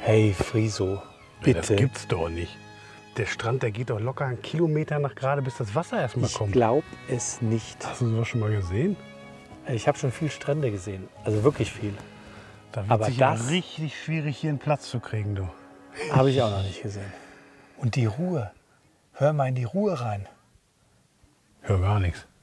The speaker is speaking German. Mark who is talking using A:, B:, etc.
A: Hey Friso, bitte.
B: Das gibt's doch nicht. Der Strand, der geht doch locker einen Kilometer nach gerade, bis das Wasser erstmal
A: Ich
B: kommt.
A: glaube es nicht.
B: Hast du sowas schon mal gesehen?
A: Ich habe schon viel Strände gesehen, also wirklich viel.
B: Da wird
A: Aber
B: sich ja
A: das-
B: richtig schwierig, hier einen Platz zu kriegen, du.
A: Habe ich auch noch nicht gesehen. Und die Ruhe. Hör mal in die Ruhe rein.
B: Hör gar nichts.